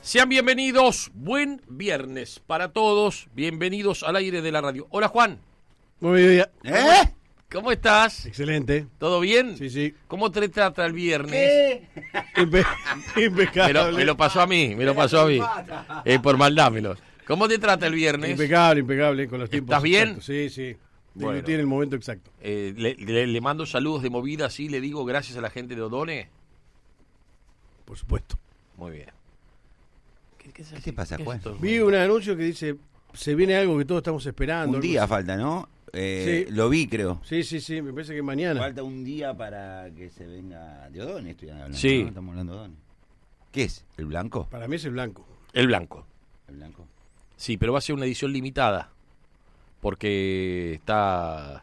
Sean bienvenidos, buen viernes para todos, bienvenidos al aire de la radio. Hola Juan. Muy bien. ¿Cómo estás? Excelente. ¿Todo bien? Sí, sí. ¿Cómo te trata el viernes? Impecable. Me lo pasó a mí, por maldad ¿Cómo te trata el viernes? Impecable, con los tiempos ¿Estás bien? exactos. Sí, sí. Bueno. Tiene el momento exacto. Le mando saludos de movida, así le digo gracias a la gente de Odone. Por supuesto. Muy bien. ¿Qué te pasa, Juan? Vi un anuncio que dice, se viene algo que todos estamos esperando. Un día falta, ¿no? Sí. Lo vi, creo. Sí, me parece que mañana. Falta un día para que se venga de Odone, estoy hablando. Sí. ¿No? Estamos hablando de Odone. ¿Qué es? ¿El blanco? Para mí es el blanco. El blanco. ¿El blanco? Sí, pero va a ser una edición limitada. Porque está...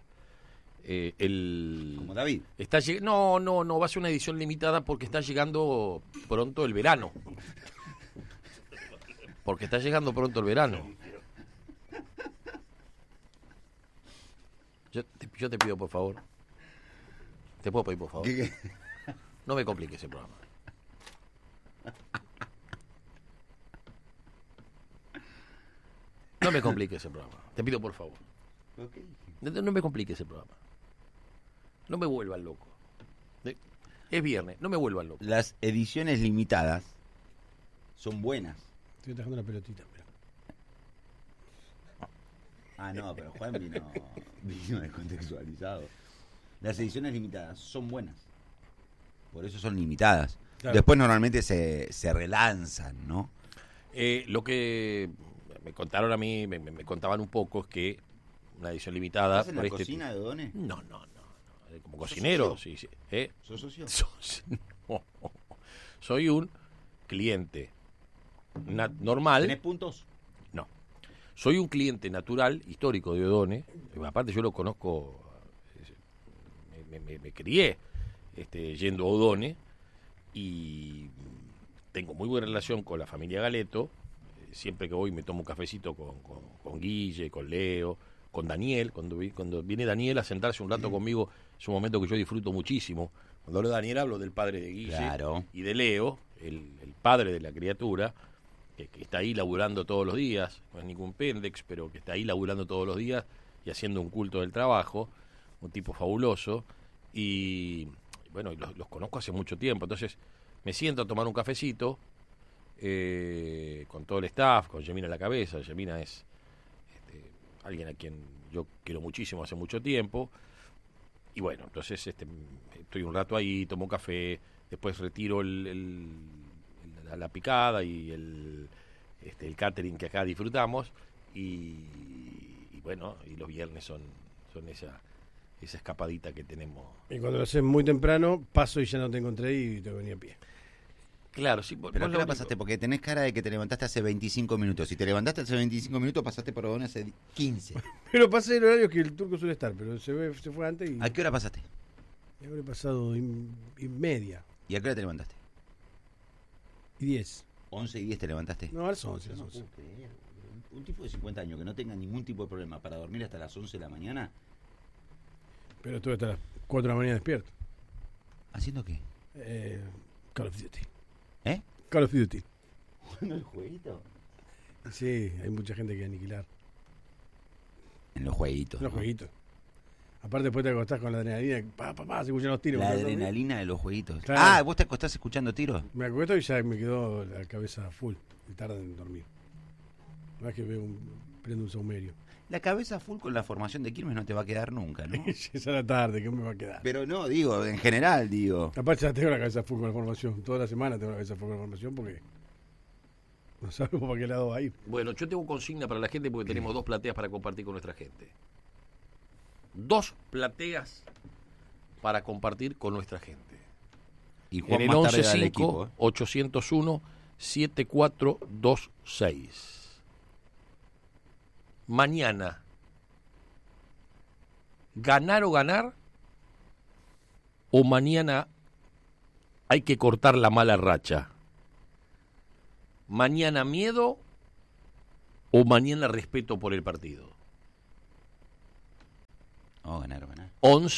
Como David. No, va a ser una edición limitada porque está llegando pronto el verano. Porque está llegando pronto el verano. Yo te pido, por favor. ¿Te puedo pedir, por favor? ¿Qué? No me compliques el programa. No me compliques el programa. Te pido, por favor. No me compliques el programa. No me vuelvan loco. Es viernes, no me vuelvan loco. Las ediciones limitadas son buenas. Estoy atajando la pelotita. Ah, no, pero Juan vino descontextualizado. Las ediciones limitadas son buenas. Por eso son limitadas. Claro. Después normalmente se relanzan, ¿no? Lo que me contaron a mí, me contaban un poco, es que una edición limitada... ¿Estás en la cocina de Odone? No. Como cocinero, sí. ¿Sos socio? No. Soy un cliente normal. ¿Tenés puntos? No. Soy un cliente natural, histórico de Odone. Aparte yo lo conozco, me crié yendo a Odone y tengo muy buena relación con la familia Galeto. Siempre que voy me tomo un cafecito con Guille, con Leo, con Daniel. Cuando viene Daniel a sentarse un rato conmigo, es un momento que yo disfruto muchísimo. Cuando hablo de Daniel hablo del padre de Guille, claro, y de Leo, el padre de la criatura, que está ahí laburando todos los días, no es ningún péndex, pero que está ahí laburando todos los días y haciendo un culto del trabajo, un tipo fabuloso, y bueno, los conozco hace mucho tiempo, entonces me siento a tomar un cafecito con todo el staff, con Yemina a la cabeza. Yemina es alguien a quien yo quiero muchísimo hace mucho tiempo, y bueno, entonces estoy un rato ahí, tomo café, después retiro la picada y el catering que acá disfrutamos, y bueno, y los viernes son esa escapadita que tenemos. Y cuando lo haces muy temprano, paso y ya no te encontré y te venía a pie. Claro, sí. ¿Pero qué la pasaste? Porque tenés cara de que te levantaste hace 25 minutos. Si te levantaste hace 25 minutos, pasaste por Odone hace 15. Pero pasé el horario que el turco suele estar, pero se fue antes y... ¿A qué hora pasaste? Me habré pasado y media. ¿Y a qué hora te levantaste? Y 10. 11 y 10 te levantaste. No, a las 11. No puedo creer. Un tipo de 50 años que no tenga ningún tipo de problema para dormir hasta las 11 de la mañana. Pero estuve hasta las 4 de la mañana despierto. ¿Haciendo qué? Call of Duty. ¿Eh? Call of Duty. ¿Jugando el jueguito? Sí, hay mucha gente que aniquilar. En los jueguitos. En los jueguitos. Aparte después te acostás con la adrenalina, se escuchan los tiros. La adrenalina de los jueguitos. Claro. Ah, ¿vos te acostás escuchando tiros? Me acuesto y ya me quedó la cabeza full. Y tarde en dormir. No es que prendo un saumerio. La cabeza full con la formación de Quilmes no te va a quedar nunca, ¿no? Es a la tarde, ¿qué me va a quedar? Pero no, digo, en general, digo. Aparte ya tengo la cabeza full con la formación. Toda la semana tengo la cabeza full con la formación porque no sabemos para qué lado va a ir. Bueno, yo tengo consigna para la gente porque tenemos 2 plateas para compartir con nuestra gente. 2 plateas para compartir con nuestra gente. Y Juan en el más tarde da al equipo, 11-5-801-7426. Mañana, ¿ganar o ganar? ¿O mañana hay que cortar la mala racha? ¿Mañana miedo o mañana respeto por el partido? No, ganar, ganar.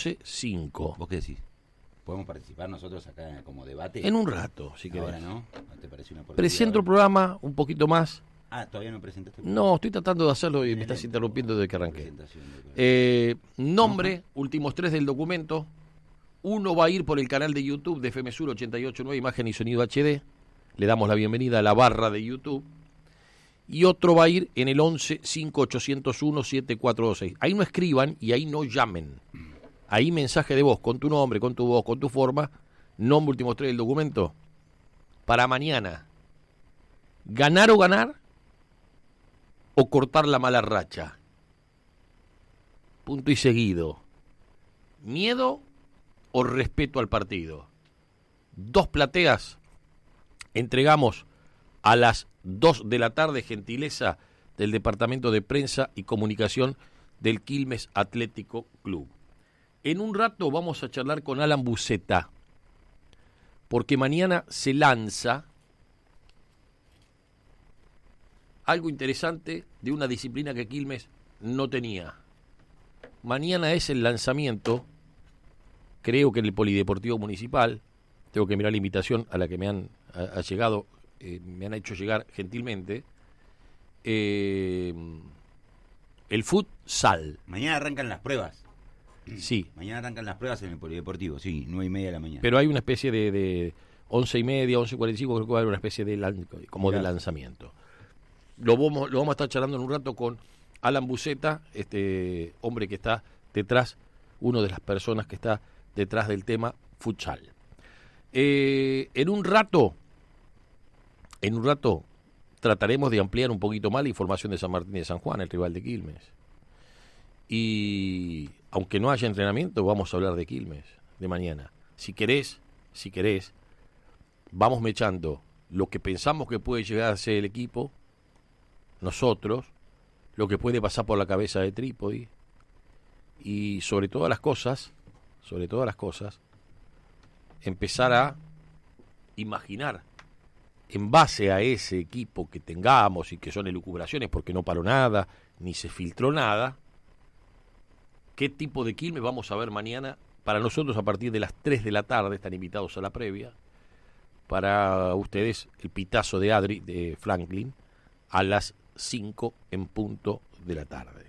11-5. ¿Vos qué decís? ¿Podemos participar nosotros acá como debate? En un rato, si querés. Ahora, ¿no? te pareció una porquería? Presento el programa un poquito más. ¿Todavía no presentaste? No, estoy tratando de hacerlo y me estás interrumpiendo desde que arranqué. Presentación de- Nombre, últimos 3 del documento. Uno va a ir por el canal de YouTube de FM Sur 88.9, imagen y sonido HD. Le damos la bienvenida a la barra de YouTube. Y otro va a ir en el 11 5801 7426. Ahí no escriban y ahí no llamen. Ahí mensaje de voz, con tu nombre, con tu voz, con tu forma. Nombre, últimos 3 del documento. Para mañana. ¿Ganar o ganar? ¿O cortar la mala racha? Punto y seguido. ¿Miedo o respeto al partido? 2 plateas. Entregamos a las 2 de la tarde, gentileza del Departamento de Prensa y Comunicación del Quilmes Atlético Club. En un rato vamos a charlar con Alan Buceta, porque mañana se lanza algo interesante de una disciplina que Quilmes no tenía. Mañana es el lanzamiento, creo que en el Polideportivo Municipal. Tengo que mirar la invitación a la que me han llegado, me han hecho llegar gentilmente. El futsal. Mañana arrancan las pruebas. Sí. Mañana arrancan las pruebas en el Polideportivo, sí, 9:30 de la mañana. Pero hay una especie de 11:30, 11:45, creo que va a haber una especie de de lanzamiento. Lo vamos a estar charlando en un rato con Alan Buceta, este hombre que está detrás, una de las personas que está detrás del tema futsal. En un rato trataremos de ampliar un poquito más la información de San Martín de San Juan, el rival de Quilmes. Y aunque no haya entrenamiento, vamos a hablar de Quilmes de mañana. Si querés, vamos mechando lo que pensamos que puede llegar a ser el equipo, nosotros, lo que puede pasar por la cabeza de Trípodi, y sobre todas las cosas, empezar a imaginar, en base a ese equipo que tengamos y que son elucubraciones porque no paró nada, ni se filtró nada, qué tipo de Quilmes vamos a ver mañana. Para nosotros a partir de las 3 de la tarde, están invitados a la previa. Para ustedes el pitazo de Adri, de Franklin, a las 5 en punto de la tarde.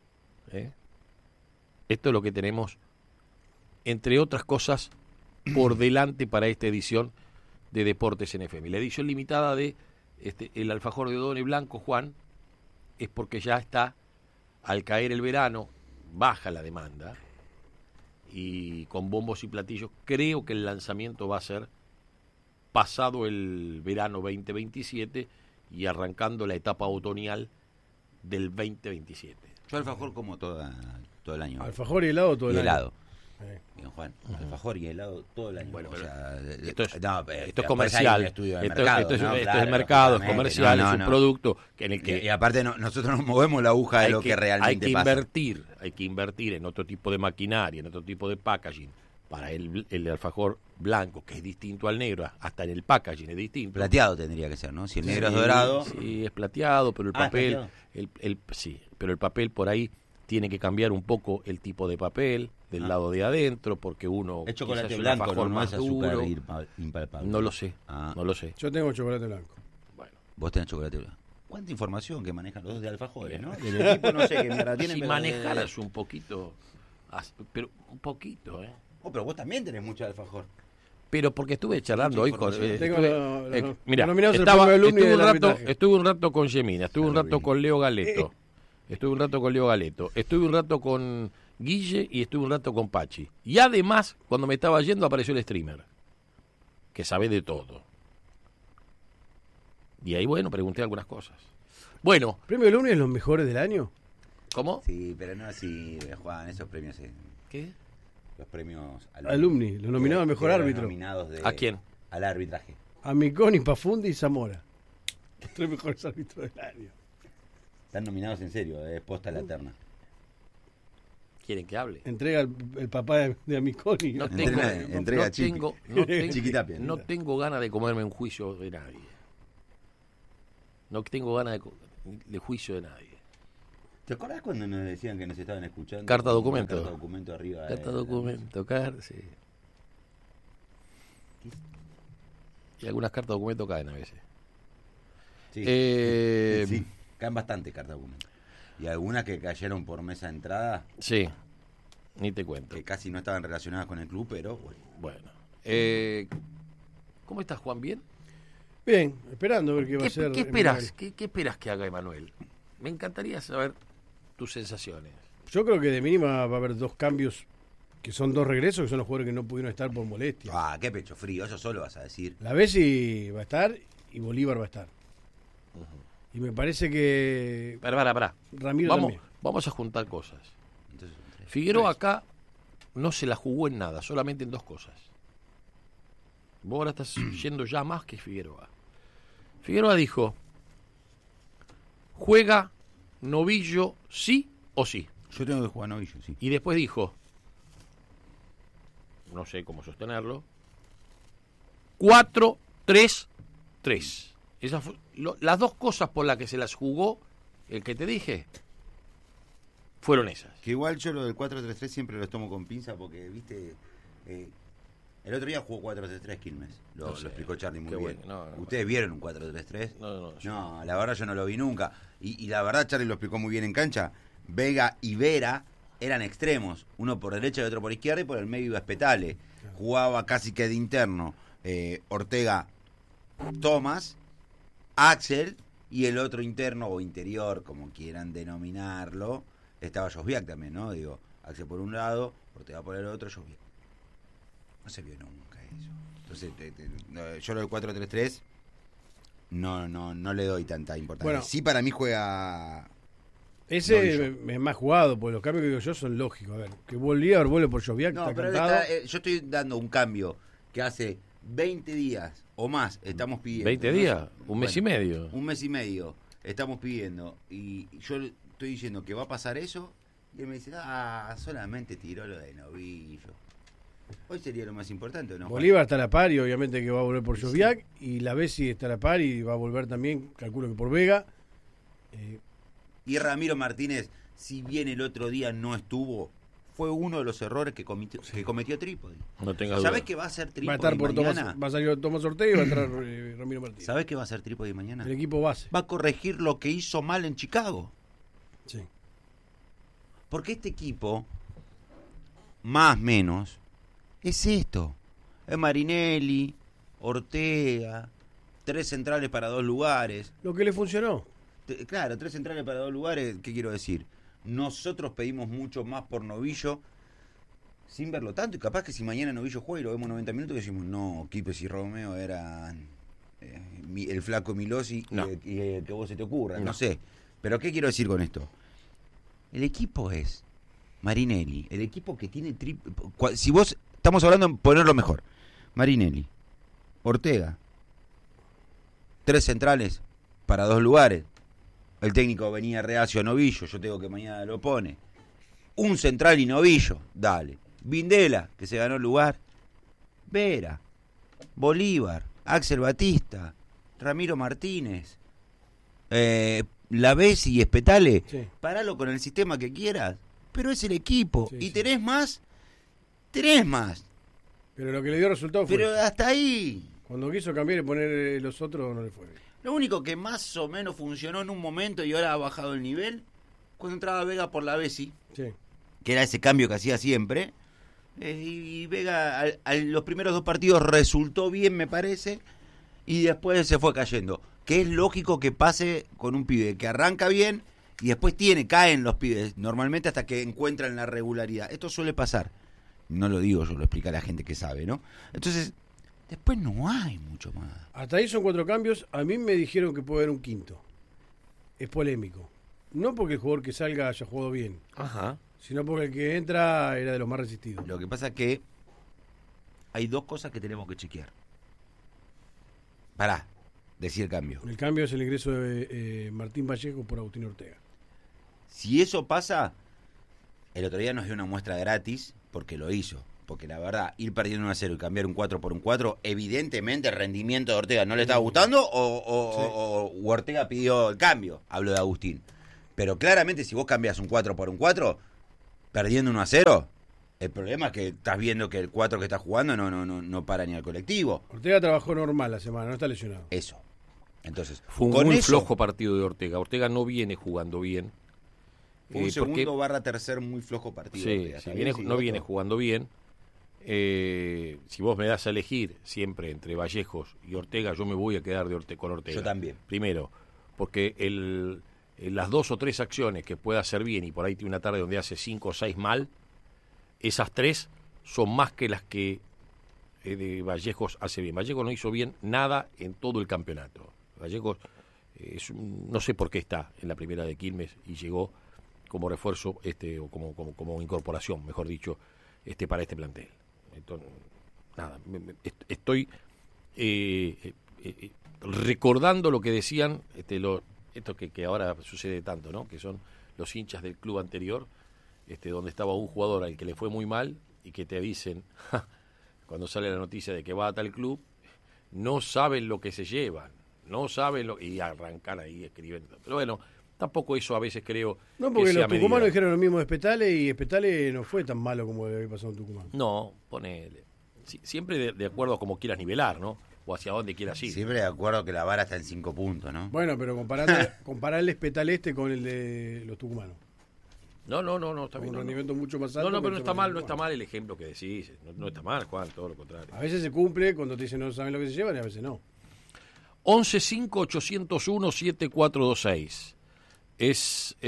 Esto es lo que tenemos, entre otras cosas, por delante para esta edición de Deportes en FM. La edición limitada de el alfajor de Odone Blanco, Juan, es porque ya está, al caer el verano, baja la demanda, y con bombos y platillos creo que el lanzamiento va a ser pasado el verano 2027 y arrancando la etapa otoñal del 2027. Yo alfajor como todo el año. Alfajor y helado todo el año. Helado. Bien, Juan, alfajor y helado todo el año. Bueno, o sea, esto es después comercial, hay un estudio de mercado, esto es ¿no? el Claro, mercado, es lógicamente. comercial, No, es un producto en el que y aparte nosotros nos movemos la aguja de lo que realmente pasa. hay que invertir en otro tipo de maquinaria, en otro tipo de packaging. Para el alfajor blanco, que es distinto al negro, hasta en el packaging es distinto. Plateado tendría que ser, ¿no? Si el negro es dorado. Sí, es plateado, pero el papel, plateado. sí, pero el papel por ahí tiene que cambiar un poco el tipo de papel del lado de adentro, porque uno Es chocolate quizás blanco, alfajor no más es azúcar duro. impalpable. No lo sé, no lo sé. Yo tengo chocolate blanco. Bueno, Vos tenés chocolate blanco. ¿Cuánta información que manejan los dos de alfajores, no? Del equipo no sé qué mierda tienen. si pero manejaras un poquito, pero un poquito, pero vos también tenés mucho de alfajor. Pero porque estuve charlando hoy con... Tengo mira, los nominados al premio del Alumni del arbitraje. estuve un rato con Gemina, estuve un rato con Leo Galeto, estuve un rato con Guille y estuve un rato con Pachi. Y además, cuando me estaba yendo, apareció el streamer, que sabe de todo. Y ahí, bueno, pregunté algunas cosas. Bueno. ¿Premio del Alumni es los mejores del año? ¿Cómo? Sí, pero no así, Juan, esos premios... ¿Qué? Los premios Alumni, los nominados al mejor árbitro. ¿A quién? Al arbitraje. A Miconi, Pafundi y Zamora. Los 3 mejores árbitros del año. Están nominados en serio, es posta la terna. ¿Quieren que hable? Entrega el papá de Amiconi. No tengo ganas de comerme un juicio de nadie. No tengo ganas de juicio de nadie. ¿Te acordás cuando nos decían que nos estaban escuchando? Carta documento. Carta documento arriba. Carta documento, sí. Y algunas cartas documento caen a veces. Sí, sí, caen bastante cartas documento. Y algunas que cayeron por mesa de entrada, Sí, ni te cuento. que casi no estaban relacionadas con el club, pero bueno. Bueno. ¿Cómo estás, Juan? ¿Bien? Bien, esperando a ver qué va a ser. ¿Qué esperas? ¿Qué esperas que haga Emanuel? Me encantaría saber tus sensaciones. Yo creo que de mínima va a haber 2 cambios, que son 2 regresos, que son los jugadores que no pudieron estar por molestia. Ah, qué pecho frío, eso solo vas a decir. La Bessi va a estar y Bolívar va a estar. Y me parece que Pará. Ramiro también. Vamos a juntar cosas. Entonces, Figueroa acá no se la jugó en nada, solamente en 2 cosas. Vos ahora estás yendo ya más que Figueroa. Figueroa dijo, juega Novillo sí o sí. yo tengo que jugar novillo, sí. Y después dijo, no sé cómo sostenerlo, 4-3-3. Esas las 2 cosas por las que se las jugó, el que te dije, fueron esas. Que igual yo lo del 4-3-3 siempre lo tomo con pinza porque, viste, el otro día jugó 4-3-3 Quilmes. Lo explicó Charlie muy bien. Bueno, ¿Ustedes vieron un 4-3-3? No, La verdad yo no lo vi nunca. Y la verdad Charlie lo explicó muy bien en cancha. Vega y Vera eran extremos. Uno por derecha y otro por izquierda y por el medio iba Espetale. Jugaba casi que de interno. Ortega, Tomás, Axel y el otro interno o interior, como quieran denominarlo, estaba Josviak también, ¿no? Digo, Axel por un lado, Ortega por el otro, Josviak. No se vio nunca eso. Entonces, yo lo del 4-3-3 no le doy tanta importancia. Bueno, sí, para mí juega... Ese es más jugado, porque los cambios que digo yo son lógicos. A ver, que Bolívar vuelve por Joviak, No, está pero cantado. yo estoy dando un cambio que hace 20 días o más estamos pidiendo. ¿20 días? ¿Un mes y medio? Un mes y medio estamos pidiendo. Y yo estoy diciendo que va a pasar eso. Y él me dice, solamente tiró lo de Novillo. Hoy sería lo más importante, ¿o no? Bolívar está a la par y obviamente que va a volver por Joviak. Y la Bessi está a la par y va a volver también, calculo que por Vega. Y Ramiro Martínez, si bien el otro día no estuvo, fue uno de los errores que cometió Trípodi. No tenga duda. ¿Sabés que va a ser Trípodi Va a estar por mañana? va a salir Tomás Ortega y va a entrar Ramiro Martínez. ¿Sabés qué va a ser Trípodi mañana? El equipo base. Va a corregir lo que hizo mal en Chicago. Sí. Porque este equipo, más o menos, es esto. Es Marinelli, Ortega, 3 centrales para 2 lugares. Lo que le funcionó. Claro, 3 centrales para 2 lugares, ¿qué quiero decir? Nosotros pedimos mucho más por Novillo sin verlo tanto, y capaz que si mañana Novillo juega y lo vemos 90 minutos decimos, no, Quipes y Romeo eran el flaco Milosi y que vos se te ocurra, no sé. Pero ¿qué quiero decir con esto? El equipo es Marinelli, el equipo que tiene si vos, estamos hablando de ponerlo mejor, Marinelli, Ortega, 3 centrales para 2 lugares. El técnico venía reacio a Novillo, yo tengo que mañana lo pone. Un central y Novillo, dale. Vindela, que se ganó el lugar. Vera, Bolívar, Axel Batista, Ramiro Martínez, La Bessi y Espetale. Sí. Paralo con el sistema que quieras, pero es el equipo. Sí, y sí. tenés más. Pero lo que le dio resultado fue. Pero hasta ahí. Cuando quiso cambiar y poner los otros, no le fue bien. Lo único que más o menos funcionó en un momento y ahora ha bajado el nivel, cuando entraba Vega por la Bessi, Sí. que era ese cambio que hacía siempre, y Vega los primeros 2 partidos resultó bien, me parece, y después se fue cayendo. Que es lógico que pase con un pibe que arranca bien y después caen los pibes, normalmente hasta que encuentran la regularidad. Esto suele pasar. No lo digo yo, lo explica la gente que sabe, ¿no? Entonces, después no hay mucho más. Hasta ahí son 4 cambios. A mí me dijeron que puede haber un quinto. Es polémico. No porque el jugador que salga haya jugado bien, Ajá. sino porque el que entra era de los más resistidos. Lo que pasa es que hay 2 cosas que tenemos que chequear. Pará, decir el cambio. El cambio es el ingreso de Martín Vallejo por Agustín Ortega. Si eso pasa, el otro día nos dio una muestra gratis porque lo hizo. Porque la verdad, ir perdiendo 1-0 y cambiar un 4 por un 4, evidentemente el rendimiento de Ortega no le estaba gustando o Ortega pidió el cambio. Hablo de Agustín. Pero claramente si vos cambias un 4 por un 4, perdiendo 1-0, El problema es que estás viendo que el 4 que está jugando no para ni al colectivo. Ortega trabajó normal la semana, no está lesionado. Eso. Entonces, fue un con muy eso, flojo partido de Ortega. Ortega no viene jugando bien. fue un segundo / tercer muy flojo partido. Sí, Ortega. si no viene jugando bien. Si vos me das a elegir siempre entre Vallejos y Ortega, yo me voy a quedar con Ortega. Yo también. Primero, porque las 2 o 3 acciones que pueda hacer bien y por ahí tiene una tarde donde hace 5 o 6 mal, esas 3 son más que las que de Vallejos hace bien. Vallejos no hizo bien nada en todo el campeonato. Vallejos, no sé por qué está en la primera de Quilmes y llegó como refuerzo, o como incorporación, mejor dicho, para este plantel. Entonces, nada, estoy recordando lo que decían esto que ahora sucede tanto, ¿no? Que son los hinchas del club anterior, donde estaba un jugador al que le fue muy mal y que te dicen, cuando sale la noticia de que va a tal club, no saben lo que se llevan, no saben y arrancan ahí escribiendo. Pero bueno, tampoco eso a veces creo no, porque que sea los tucumanos medida. dijeron lo mismo de Espetale y Espetale no fue tan malo como había pasado en Tucumán. No, ponele. Siempre de acuerdo a cómo quieras nivelar, ¿no? O hacia dónde quieras ir. Siempre de acuerdo que la vara está en 5 puntos, ¿no? Bueno, pero comparar el Espetale con el de los tucumanos. No, está bien. Un rendimiento mucho más alto. No, pero no está mal, no está mal el ejemplo que decís. No está mal, Juan, todo lo contrario. A veces se cumple cuando te dicen no saben lo que se llevan y a veces no. 1158017426. Es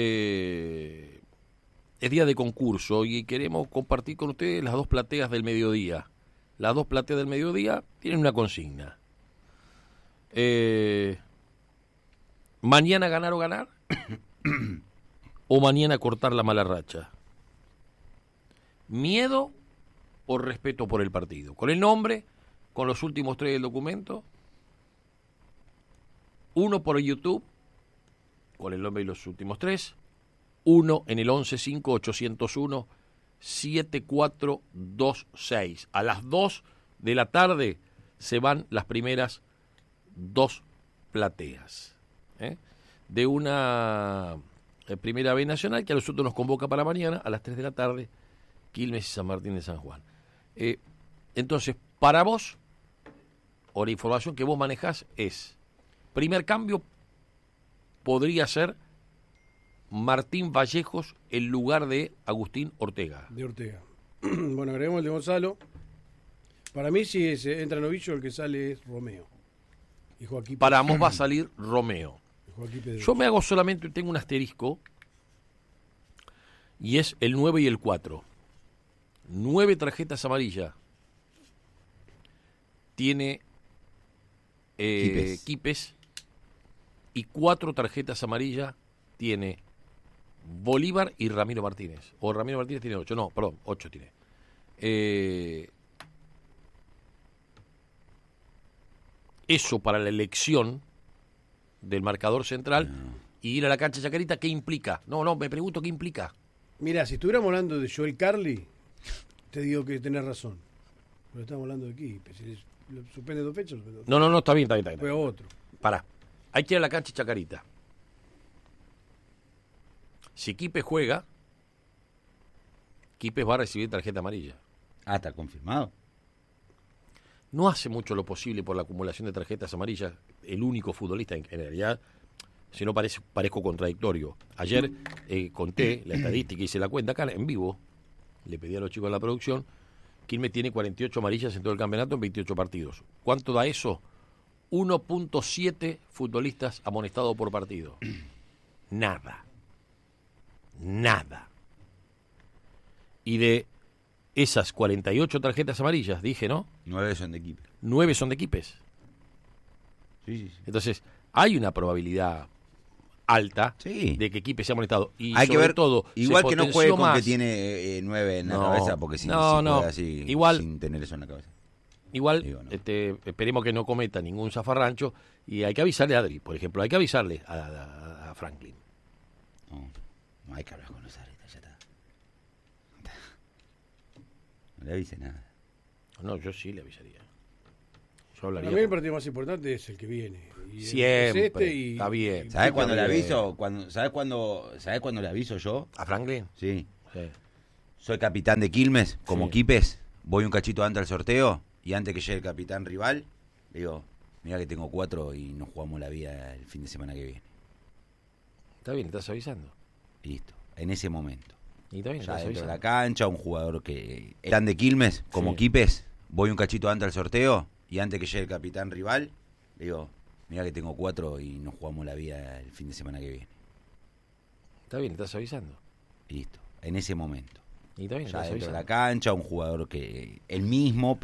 día de concurso y queremos compartir con ustedes las 2 plateas del mediodía. Las 2 plateas del mediodía tienen una consigna. ¿Mañana ganar o ganar? ¿O mañana cortar la mala racha? ¿Miedo o respeto por el partido? Con el nombre, con los últimos 3 del documento. 1 por YouTube, con el nombre y los últimos 3. 1 en el 1158017426. A las 2 de la tarde se van las primeras 2 plateas. De una primera B nacional que a nosotros nos convoca para mañana a las 3 de la tarde, Quilmes y San Martín de San Juan. Entonces, para vos, o la información que vos manejás es, primer cambio podría ser Martín Vallejos en lugar de Agustín Ortega. De Ortega. Bueno, agregamos el de Gonzalo. Para mí, si entra Novillo, el que sale es Romeo. Y Joaquín. Para vos va a salir Romeo. Yo me hago solamente, tengo un asterisco, y es el 9 y el 4. 9 tarjetas amarillas. Tiene Quipes. Y 4 tarjetas amarillas tiene Bolívar y Ramiro Martínez. O Ramiro Martínez tiene 8. No, perdón, 8 tiene. Eso para la elección del marcador central y ir a la cancha Chacarita, ¿qué implica? No, me pregunto qué implica. Mira, si estuviéramos hablando de Joel Carli, te digo que tenés razón. Pero estamos hablando de aquí. Si lo suspende 2 fechas. No, está bien. Fue otro. Pará. Hay que ir a la cancha Chacarita. Si Quipes juega, Quipes va a recibir tarjeta amarilla. Está confirmado. No hace mucho lo posible por la acumulación de tarjetas amarillas. El único futbolista, en realidad, si no parezco contradictorio. Ayer conté la estadística y hice la cuenta acá en vivo. Le pedí a los chicos de la producción. Quilmes tiene 48 amarillas en todo el campeonato en 28 partidos. ¿Cuánto da eso? 1.7 futbolistas amonestados por partido. Nada. Y de esas 48 tarjetas amarillas, dije, ¿no? 9 son de Quipes. 9 son de Quipes. Sí. Entonces, hay una probabilidad alta de que Quipes sea amonestado. Y hay sobre que ver, todo, igual que no juegue con más, que tiene 9 en la cabeza, porque si juega así, igual, sin tener eso en la cabeza. Igual, esperemos que no cometa ningún zafarrancho y hay que avisarle a Adri, por ejemplo, hay que avisarle a Franklin. No hay que hablar con los árbitros, ya está. No le avise nada. No, yo sí le avisaría. Yo hablaría. Para mí el partido más importante es el que viene. Y siempre, está bien. ¿Sabes cuándo le aviso? ¿Sabes cuándo le aviso yo? ¿A Franklin? Sí. soy capitán de Quilmes, como Sí. Quipes, voy un cachito antes al sorteo y antes que llegue el capitán rival, le digo, mira que tengo 4 y nos jugamos la vida el fin de semana que viene. Está bien, estás avisando. Listo, en ese momento. Y está bien, Ya estás dentro de avisando. la cancha, un jugador que capitán de Quilmes, como Sí. Quipes, voy un cachito antes al sorteo y antes que llegue el capitán rival, le digo, mira que tengo 4 y nos jugamos la vida el fin de semana que viene. Está bien, estás avisando. Listo, en ese momento. Y está bien, Ya estás dentro de avisando. la cancha, un jugador que él mismo